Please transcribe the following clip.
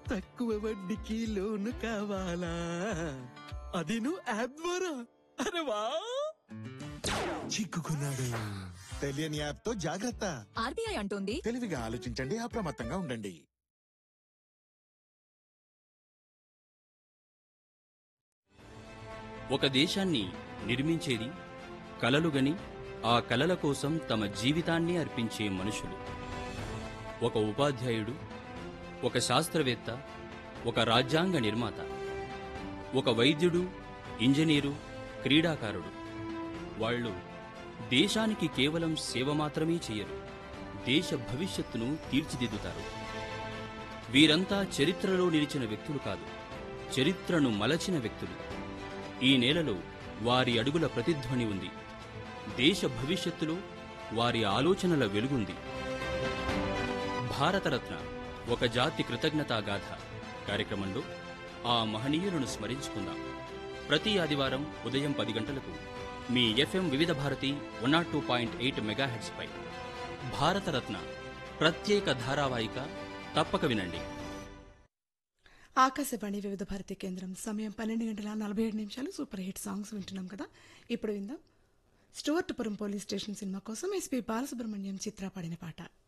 తక్కువ వడ్డీకి లోను కావాలా? అది నువ్వు యాప్ ద్వారా? అరే వా! చిక్కుకున్నాడు. తెలియని యాప్ తో జాగ్రత్త. ఆర్బీఐ అంటోంది తెలివిగా ఆలోచించండి, అప్రమత్తంగా ఉండండి. ఒక దేశాన్ని నిర్మించేది కలలుగని ఆ కలల కోసం తమ జీవితాన్ని అర్పించే మనుషులు. ఒక ఉపాధ్యాయుడు, ఒక శాస్త్రవేత్త, ఒక రాజ్యాంగ నిర్మాత, ఒక వైద్యుడు, ఇంజనీరు, క్రీడాకారుడు. వాళ్ళు దేశానికి కేవలం సేవ మాత్రమే చేయరు, దేశ భవిష్యత్తును తీర్చిదిద్దుతారు. వీరంతా చరిత్రలో నిలిచిన వ్యక్తులు కాదు, చరిత్రను మలచిన వ్యక్తులు. ఈ నేలలో వారి అడుగుల ప్రతిధ్వని ఉంది. దేశ భవిష్యత్తులో వారి ఆలోచనల వెలుగుంది. భారతరత్న ఒక జాతి కృతజ్ఞతాగాథ కార్యక్రమంలో ఆ మహనీయులను స్మరించుకుందాం. ప్రతి ఆదివారం ఉదయం 10 గంటలకు మీ ఎఫ్ఎం వివిధ భారతి 102.8 మెగాహెర్ట్జ్ పై భారతరత్న ప్రత్యేక ధారావాహిక తప్పక వినండి. ఆకాశవాణి వివిధ భారతి కేంద్రం. సమయం 12:47. సూపర్ హిట్ సాంగ్స్ వింటున్నాం కదా. ఇప్పుడు విందాం స్టూవర్ట్పురం పోలీస్ స్టేషన్ సినిమా కోసం ఎస్పీ బాలసుబ్రహ్మణ్యం చిత్ర పాడిన పాట.